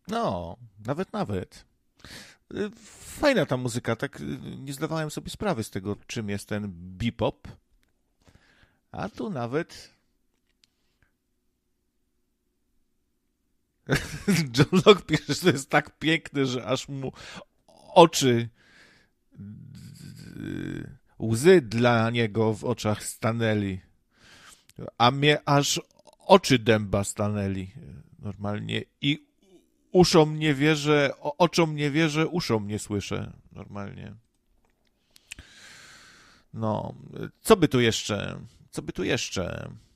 No, nawet. Fajna ta muzyka, tak nie zdawałem sobie sprawy z tego, czym jest ten bebop. A tu nawet John Locke pisze, że to jest tak piękne, że aż mu oczy, łzy dla niego w oczach stanęli. A mnie aż oczy dęba stanęli normalnie i uszom nie wierzę, oczom nie wierzę, uszom nie słyszę normalnie. No, co by tu jeszcze? Co by tu jeszcze?